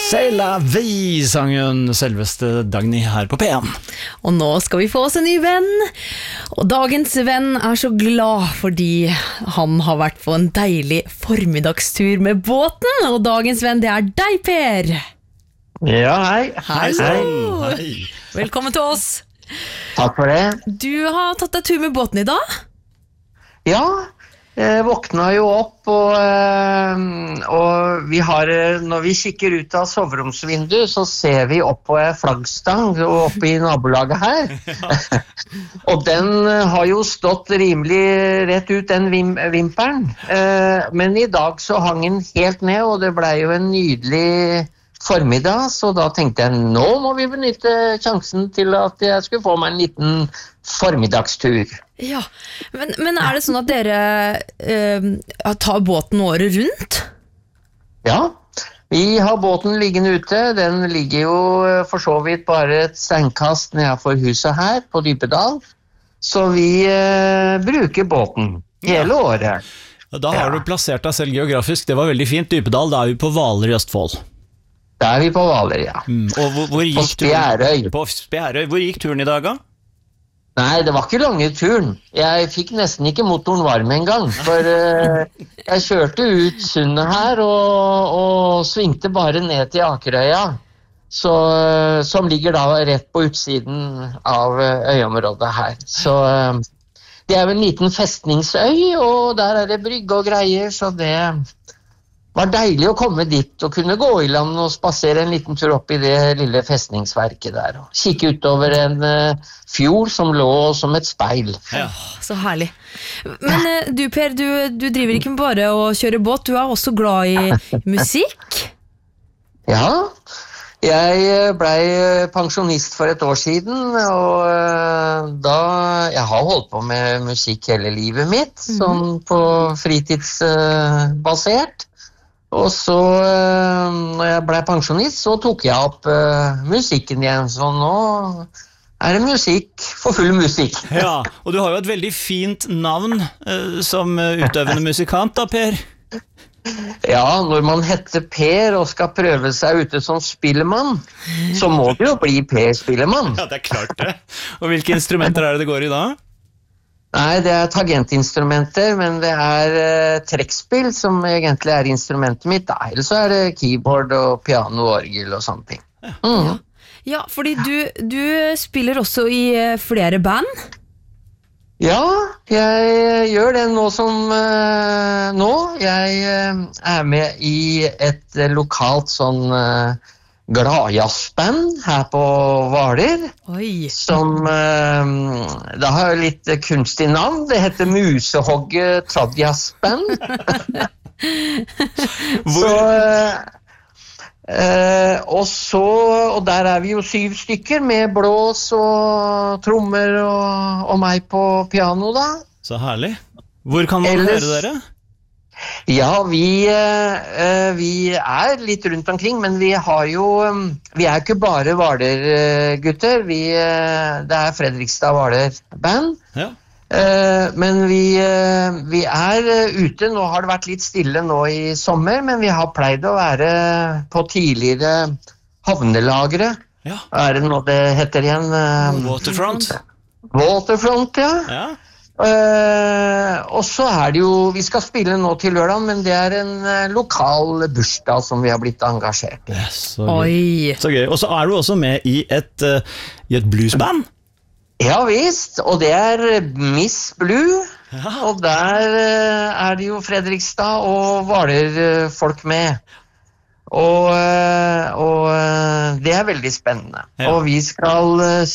C'est la vie, sangen selveste Dagny her på P1. Og nå skal vi få oss en ny venn. Og dagens venn så glad fordi han har vært på en deilig formiddagstur med båten. Og dagens venn, det deg, Per. Ja, hei. Hei. Velkommen til oss. Takk for det. Du har tatt deg tur med båten i dag? Ja, jeg våkna jo opp, og vi har, når vi kikker ut av soveromsvinduet, så ser vi opp på en flaggstang oppe i nabolaget her. Og den har jo stått rimelig rett ut, den vimperen. Men i dag så hang den helt ned, og det ble jo en nydelig formiddag, så da tenkte jeg, nå må vi benytte sjansen til at jeg skulle få meg en liten formiddagstur. Ja, men det sånn at dere tar båten året rundt? Ja, vi har båten liggende ute. Den ligger jo for så vidt bare et steinkast nedenfor huset her på Dypedal. Så vi bruker båten hele året. Da har du plassert deg selv geografisk. Det var veldig fint. Dypedal, da vi på Hvaler i Østfold. Da vi på Hvaler, ja. Og hvor gikk på Spjærøy. På Spjærøy. Hvor gikk turen i dag, da? Nei, det var ikke lange turen. Jeg fikk nesten ikke motoren varm en gang, for jeg kjørte ut sundet her og svingte bare ned til Akerøya, som ligger da rett på utsiden av øyområdet her. Så det jo en liten festningsøy, og der det brygge og greier, så det var deilig å komme dit og kunne gå i land og spasere en liten tur opp i det lille festningsverket der. Og kikke utover en fjord som lå som et speil. Ja. Så herlig. Men du, Per, du driver ikke bare å kjøre båt, du også glad i musikk? Ja, jeg ble pensjonist for et år siden, og jeg har holdt på med musikk hele livet mitt, sånn på fritidsbasert. Og så, når jeg ble pensjonist, så tok jeg opp musikken igjen, så nå det musikk for full musikk. Ja, og du har jo et veldig fint navn som utøvende musikant da, Per. Ja, når man heter Per og skal prøve seg ute som spillemann, så må det jo bli Per Spillemann. Ja, det klart det. Og hvilke instrumenter det går i da? Nei, det tagentinstrumenter, men det trekkspill som egentlig instrumentet mitt. Ellers så det keyboard og piano og orgel og sånne ting. Ja, fordi du spiller også i flere band? Ja, jeg gjør det nå som nå. Jeg med i et lokalt sånn gladjazzband her på Hvaler. Oi. Som det har litt kunstig navn. Det heter Musehogge Tradjazzband. Og der vi jo 7 stykker med blås og trommer og meg på piano da. Så herlig. Hvor kan man høre dere? Ja, vi litt rundt omkring, men vi ikke bare Hvaler-gutter, det Fredrikstad Hvaler-band. Ja. Men vi ute, nå har det vært litt stille nå i sommer, men vi har pleid å være på tidligere havnelagre. Ja. Det nå det heter igjen? Waterfront. Waterfront, ja. Ja. Og så det jo, vi skal spille nå til lørdag, men det en lokal bursdag som vi har blitt engasjert i. Yes, så gøy. Så gøy. Og så du også med i et bluesband? Ja visst, og det Miss Blue, ja. Og der det jo Fredrikstad og Hvaler folk med. Og det veldig spennende. Ja. Og vi skal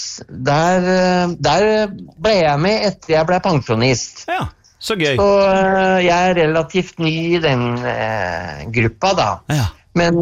der ble jeg med etter jeg ble pensjonist. Ja, så gøy. Så jeg relativt ny i den gruppa da. Ja. Men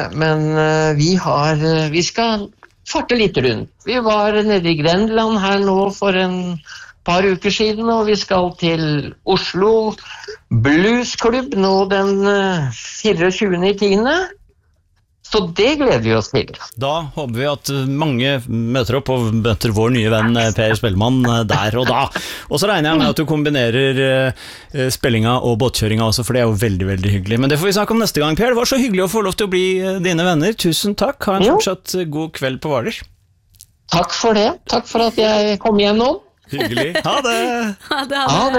vi skal farte litt rundt. Vi var nede i Grenland her nå for en par uker siden, og vi skal til Oslo Bluesklubb nå den 24.10. Så det gleder vi oss til. Da håper vi at mange møter opp og møter vår nye venn Per Spellemann der og da. Og så regner jeg med at du kombinerer spillinga og båtkjøringa også, for det er jo veldig, veldig hyggelig. Men det får vi snakke om neste gang, Per. Det var så hyggelig å få lov til å bli dine venner. Tusen takk. Ha en fortsatt god kveld på Hvaler. Takk for det. Takk for at jeg kom igjennom. Hyggelig. Ha det! Ha det. Ha det.